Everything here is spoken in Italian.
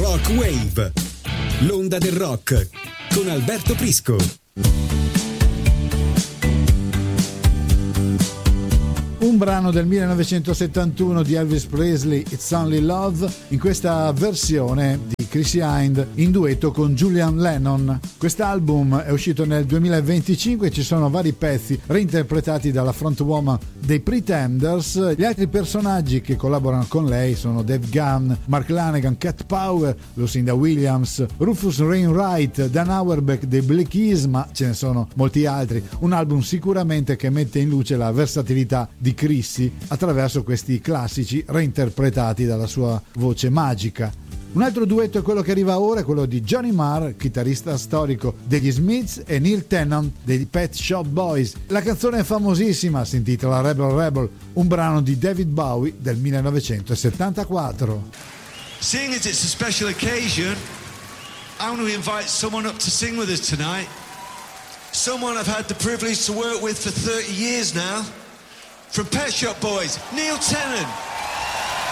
Rock Wave, l'onda del rock con Alberto Prisco. Un brano del 1971 di Elvis Presley, It's Only Love, in questa versione di Chrissie Hynde in duetto con Julian Lennon. Quest'album è uscito nel 2025 e ci sono vari pezzi reinterpretati dalla frontwoman dei Pretenders. Gli altri personaggi che collaborano con lei sono Dave Gunn, Mark Lanegan, Cat Power, Lucinda Williams, Rufus Wainwright, Dan Auerbach dei Black Keys, ma ce ne sono molti altri. Un album sicuramente che mette in luce la versatilità di Chrissie attraverso questi classici reinterpretati dalla sua voce magica. Un altro duetto è quello che arriva ora, è quello di Johnny Marr, chitarrista storico degli Smiths, e Neil Tennant dei Pet Shop Boys. La canzone è famosissima, si intitola Rebel Rebel, un brano di David Bowie del 1974. Seeing as it's a special occasion, I want to invite someone up to sing with us tonight. Someone I've had the privilege to work with for 30 years now. From Pet Shop Boys, Neil Tennant.